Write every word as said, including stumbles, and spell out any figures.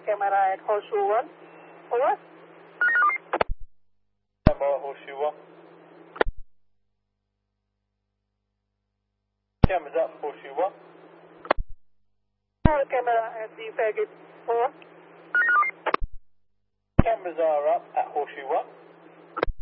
camera at Horseshoe one. Over. Camera Horseshoe one. Cameras up Horseshoe one. Camera at the faggot. Over. Cameras are up at Horseshoe one.